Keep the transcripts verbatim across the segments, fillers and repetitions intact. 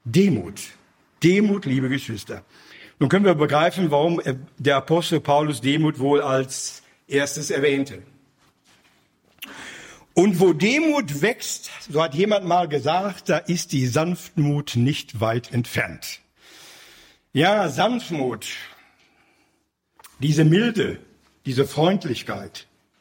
Demut. Demut, liebe Geschwister. Nun können wir begreifen, warum der Apostel Paulus Demut wohl als erstes erwähnte. Und wo Demut wächst, so hat jemand mal gesagt, da ist die Sanftmut nicht weit entfernt. Ja, Sanftmut, diese Milde, diese Freundlichkeit.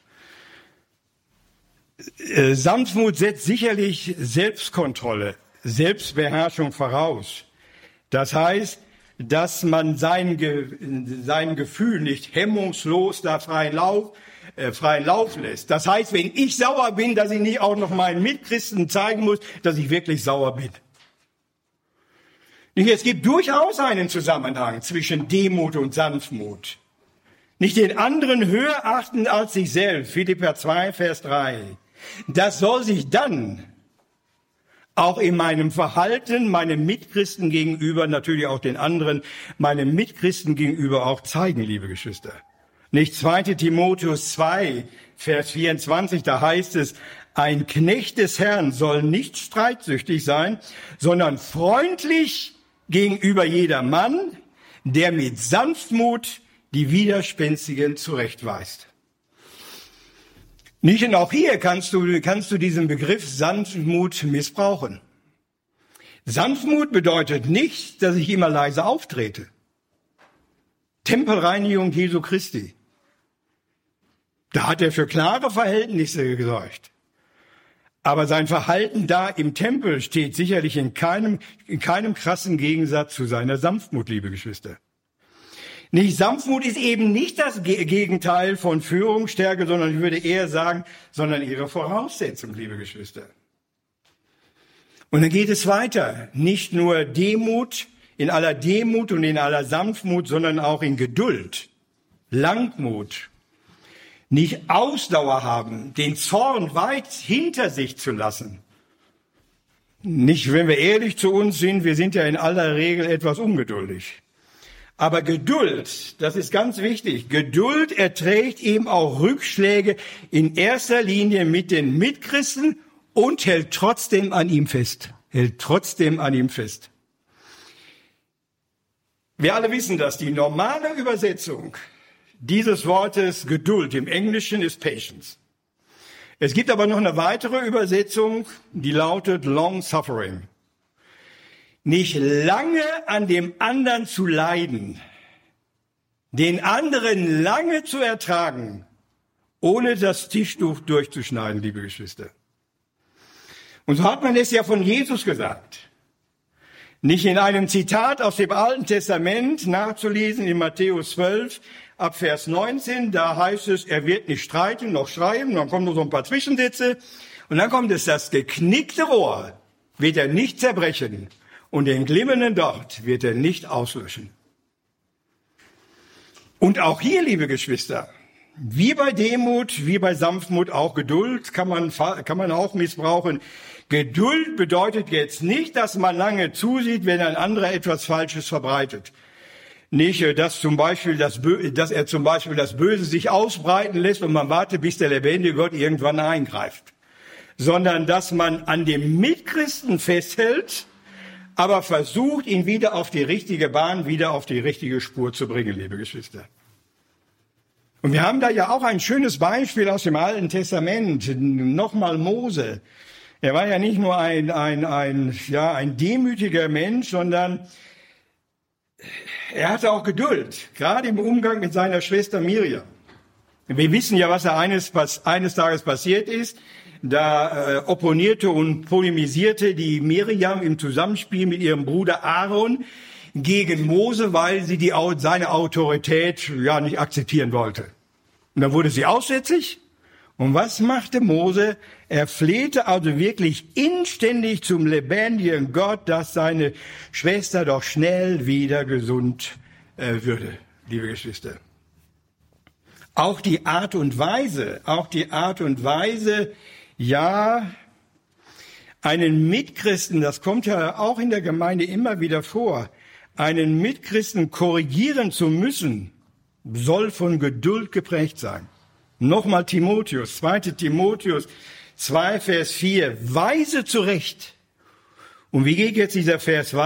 Äh, Sanftmut setzt sicherlich Selbstkontrolle, Selbstbeherrschung voraus. Das heißt, dass man sein, Ge- sein Gefühl nicht hemmungslos da freien Lauf, äh, freien Lauf lässt. Das heißt, wenn ich sauer bin, dass ich nicht auch noch meinen Mitchristen zeigen muss, dass ich wirklich sauer bin. Nicht, es gibt durchaus einen Zusammenhang zwischen Demut und Sanftmut. Nicht den anderen höher achten als sich selbst. Philipper zwei, Vers drei. Das soll sich dann auch in meinem Verhalten, meinem Mitchristen gegenüber, natürlich auch den anderen, meinem Mitchristen gegenüber auch zeigen, liebe Geschwister. Nicht zweiter Timotheus zwei, Vers vierundzwanzig, da heißt es, ein Knecht des Herrn soll nicht streitsüchtig sein, sondern freundlich gegenüber jedermann, der mit Sanftmut die Widerspenstigen zurechtweist. Nicht, und auch hier kannst du, kannst du diesen Begriff Sanftmut missbrauchen. Sanftmut bedeutet nicht, dass ich immer leise auftrete. Tempelreinigung Jesu Christi. Da hat er für klare Verhältnisse gesorgt. Aber sein Verhalten da im Tempel steht sicherlich in keinem, in keinem krassen Gegensatz zu seiner Sanftmut, liebe Geschwister. Nicht, Sanftmut ist eben nicht das Gegenteil von Führungsstärke, sondern ich würde eher sagen, sondern ihre Voraussetzung, liebe Geschwister. Und dann geht es weiter. Nicht nur Demut, in aller Demut und in aller Sanftmut, sondern auch in Geduld, Langmut. Nicht Ausdauer haben, den Zorn weit hinter sich zu lassen. Nicht, wenn wir ehrlich zu uns sind, wir sind ja in aller Regel etwas ungeduldig. Aber Geduld, das ist ganz wichtig. Geduld erträgt eben auch Rückschläge in erster Linie mit den Mitchristen und hält trotzdem an ihm fest. Hält trotzdem an ihm fest. Wir alle wissen das. Die normale Übersetzung dieses Wortes Geduld im Englischen ist Patience. Es gibt aber noch eine weitere Übersetzung, die lautet Long Suffering. Nicht lange an dem anderen zu leiden, den anderen lange zu ertragen, ohne das Tischtuch durchzuschneiden, liebe Geschwister. Und so hat man es ja von Jesus gesagt. Nicht in einem Zitat aus dem Alten Testament nachzulesen, in Matthäus zwölf, ab Vers neunzehn, da heißt es, er wird nicht streiten noch schreiben, dann kommen nur so ein paar Zwischensätze, und dann kommt es, das geknickte Rohr wird er nicht zerbrechen, und den glimmenden Docht wird er nicht auslöschen. Und auch hier, liebe Geschwister, wie bei Demut, wie bei Sanftmut, auch Geduld kann man, kann man auch missbrauchen. Geduld bedeutet jetzt nicht, dass man lange zusieht, wenn ein anderer etwas Falsches verbreitet. Nicht, dass zum Beispiel das, dass er zum Beispiel das Böse sich ausbreiten lässt und man wartet, bis der lebendige Gott irgendwann eingreift. Sondern, dass man an dem Mitchristen festhält, aber versucht, ihn wieder auf die richtige Bahn, wieder auf die richtige Spur zu bringen, liebe Geschwister. Und wir haben da ja auch ein schönes Beispiel aus dem Alten Testament. Nochmal Mose. Er war ja nicht nur ein, ein, ein, ja, ein demütiger Mensch, sondern er hatte auch Geduld, gerade im Umgang mit seiner Schwester Miriam. Wir wissen ja, was da eines, eines Tages passiert ist. Da äh, opponierte und polemisierte die Miriam im Zusammenspiel mit ihrem Bruder Aaron gegen Mose, weil sie die, seine Autorität ja nicht akzeptieren wollte. Und dann wurde sie aussätzig. Und was machte Mose? Er flehte also wirklich inständig zum lebendigen Gott, dass seine Schwester doch schnell wieder gesund äh, würde, liebe Geschwister. Auch die Art und Weise, auch die Art und Weise, ja, einen Mitchristen, das kommt ja auch in der Gemeinde immer wieder vor, einen Mitchristen korrigieren zu müssen, soll von Geduld geprägt sein. Nochmal Timotheus, zweiter Timotheus zwei, Vers vier, weise zurecht. Und wie geht jetzt dieser Vers weiter?